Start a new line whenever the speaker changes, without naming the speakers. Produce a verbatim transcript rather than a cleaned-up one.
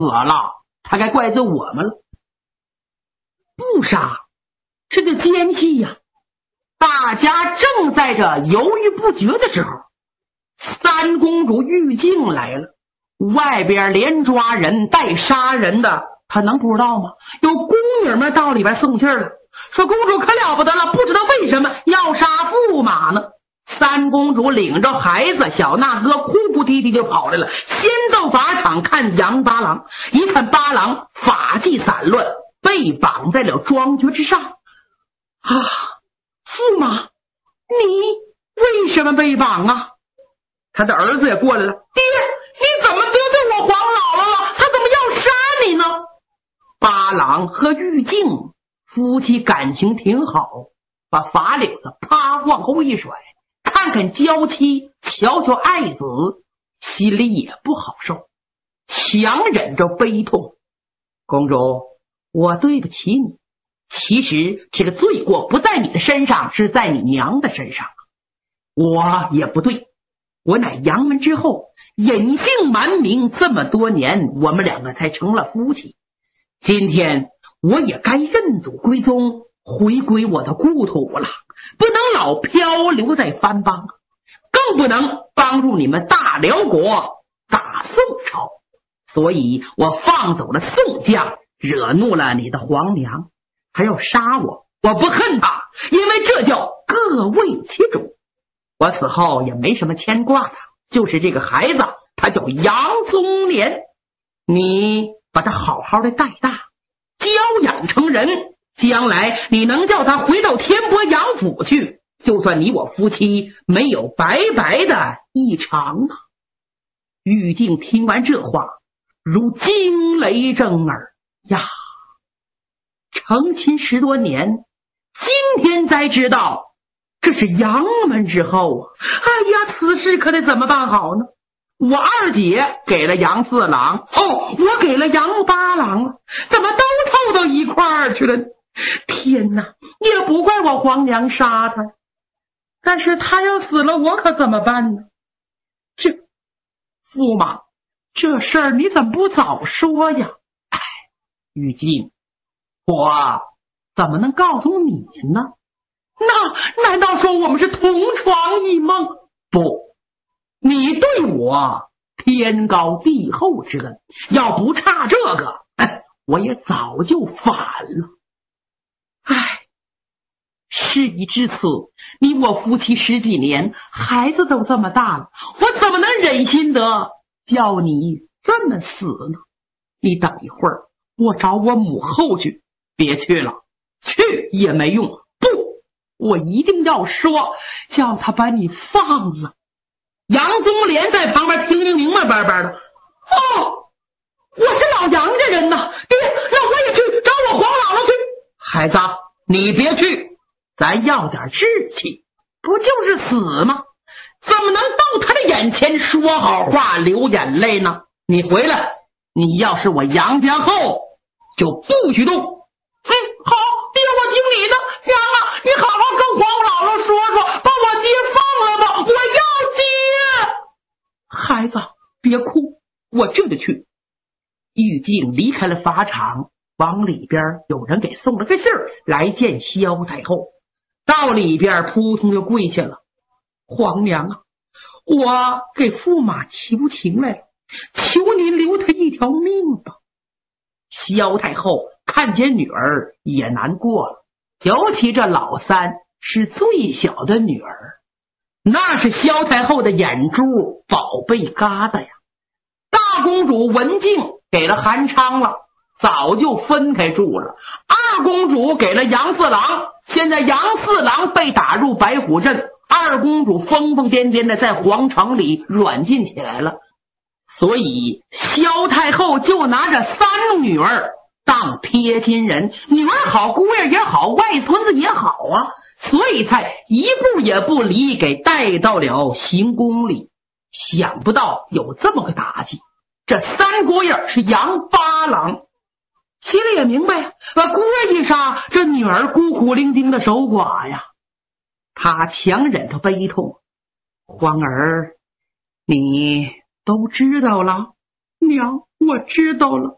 死了，他该怪罪我们了。不杀，这就奸细呀！大家正在这犹豫不决的时候，三公主玉静来了。外边连抓人带杀人的，他能不知道吗？有宫女们到里边送信了，说公主可了不得了，不知道为什么要杀驸马呢。三公主领着孩子小那哥哭哭啼啼就跑来了，先到法场看杨八郎，一看八郎发髻散乱，被绑在了庄爵之上。啊，驸马，你为什么被绑啊？他的儿子也过来了，爹，你怎么得罪我黄姥姥了？他怎么要杀你呢？八郎和玉静夫妻感情挺好，把法领子啪往后一甩，看看娇妻，瞧瞧爱子，心里也不好受，强忍着悲痛。公主，我对不起你，其实这个罪过不在你的身上，是在你娘的身上。我也不对，我乃杨门之后，隐姓埋名这么多年，我们两个才成了夫妻。今天我也该认祖归宗，回归我的故土了，不能老漂流在番邦，更不能帮助你们大辽国打宋朝。所以我放走了宋将，惹怒了你的皇娘，还要杀我。我不恨他，因为这叫各为其主。我死后也没什么牵挂的，就是这个孩子，他叫杨宗廉，你把他好好的带大，教养成人，将来你能叫他回到天波杨府去，就算你我夫妻没有白白的一场啊。玉静听完这话，如惊雷震耳呀！成亲十多年，今天才知道这是杨门之后啊！哎呀，此事可得怎么办好呢？我二姐给了杨四郎，哦，我给了杨八郎了，怎么都凑到一块儿去了？天哪，也不怪我皇娘杀他，但是他要死了，我可怎么办呢？这驸马，这事儿你怎么不早说呀？哎，玉静，我怎么能告诉你呢？那难道说我们是同床异梦？不，你对我天高地厚之恩，要不差这个，哎，我也早就反了。哎，事已至此，你我夫妻十几年，孩子都这么大了，我怎么能忍心得叫你这么死呢？你等一会儿，我找我母后去。别去了，去也没用。不，我一定要说，叫他把你放了。杨宗廉在旁边听听明白白白的。哦，我是老杨家人呐，爹，那我也去找我黄姥姥去。孩子，你别去，咱要点志气，不就是死吗？怎么能到他的眼前说好话流眼泪呢？你回来，你要是我杨家后，就不许动。嘿，好，爹，我听你的。娘啊，你好好跟黄姥姥说说，把我爹放了吧，我要爹。孩子，别哭，我这就去。玉静离开了法场，往里边有人给送了个信儿来见萧太后。到里边扑通就跪下了。皇娘啊，我给驸马求情来了，求您留他一条命吧。萧太后看见女儿也难过了，尤其这老三是最小的女儿，那是萧太后的眼珠宝贝疙瘩呀。大公主文静给了韩昌了，早就分开住了。二公主给了杨四郎，现在杨四郎被打入白虎镇，二公主疯疯癫癫的在皇城里软禁起来了。所以萧太后就拿着三女儿当贴心人，女儿好，姑爷也好，外孙子也好啊，所以才一步也不离给带到了行宫里。想不到有这么个打击，这三姑爷是杨八郎，心里也明白，把姑爷一杀，这女儿孤苦伶仃的守寡呀。他强忍着悲痛，皇儿，你都知道了？娘，我知道了。